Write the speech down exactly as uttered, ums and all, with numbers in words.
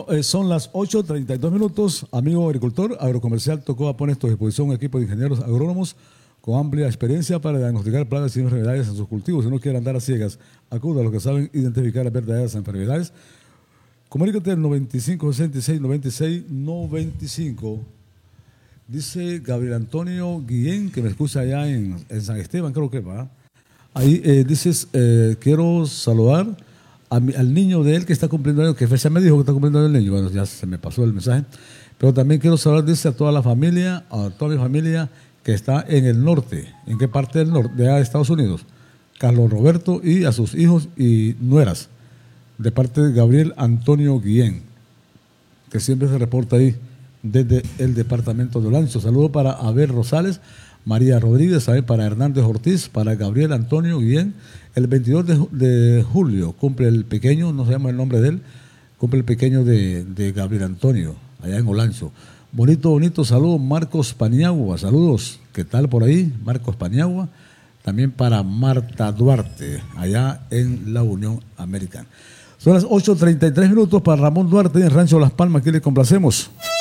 Bueno, eh, son las ocho treinta y dos minutos. Amigo agricultor, Agrocomercial Tocoa pone a tu disposición un equipo de ingenieros agrónomos con amplia experiencia para diagnosticar plagas y enfermedades en sus cultivos. Si no quiere andar a ciegas, acuda a los que saben identificar las verdaderas enfermedades. Comunícate al noventa y cinco sesenta y seis noventa y seis noventa y cinco. Dice Gabriel Antonio Guillén, que me escucha allá en, en San Esteban, creo que va. Ahí eh, dices, eh, quiero saludar a mi, al niño de él que está cumpliendo años, que fecha me dijo que está cumpliendo años el niño. Bueno, ya se me pasó el mensaje. Pero también quiero saludar, dice, a toda la familia, a toda mi familia que está en el norte. ¿En qué parte del norte? De Estados Unidos. Carlos Roberto y a sus hijos y nueras. De parte de Gabriel Antonio Guillén, que siempre se reporta ahí desde el departamento de Olancho. Saludo para Abel Rosales, María Rodríguez, ¿sabe? Para Hernández Ortiz, para Gabriel Antonio Guillén. El veintidós de, de julio cumple el pequeño, no se llama el nombre de él, cumple el pequeño de, de Gabriel Antonio, allá en Olancho. Bonito, bonito saludo, Marcos Paniagua. Saludos, ¿qué tal por ahí? Marcos Paniagua. También para Marta Duarte, allá en la Unión Americana. Son las ocho treinta y tres minutos para Ramón Duarte en Rancho Las Palmas, aquí le complacemos.